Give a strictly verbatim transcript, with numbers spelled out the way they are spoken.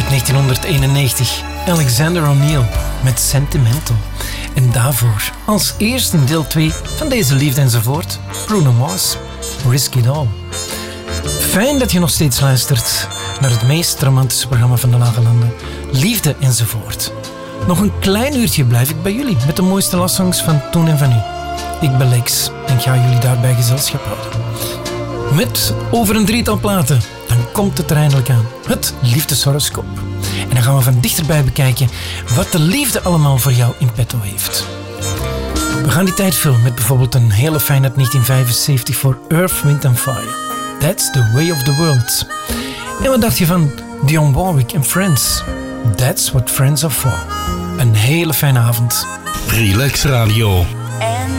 negentien eenennegentig, Alexander O'Neal met Sentimental. En daarvoor als eerste in deel twee van deze Liefde enzovoort, Bruno Mars, Risk It All. Fijn dat je nog steeds luistert naar het meest romantische programma van de Lage Landen, Liefde enzovoort. Nog een klein uurtje blijf ik bij jullie met de mooiste lofsongs van toen en van nu. Ik ben Lex en ga jullie daarbij gezelschap houden. Met over een drietal platen, dan komt het er eindelijk aan. Het liefdeshoroscoop. En dan gaan we van dichterbij bekijken wat de liefde allemaal voor jou in petto heeft. We gaan die tijd vullen met bijvoorbeeld een hele fijn uit negentien vijfenzeventig voor Earth, Wind and Fire. That's the way of the world. En wat dacht je van Dionne Warwick en Friends? That's what friends are for. Een hele fijne avond. Relax Radio.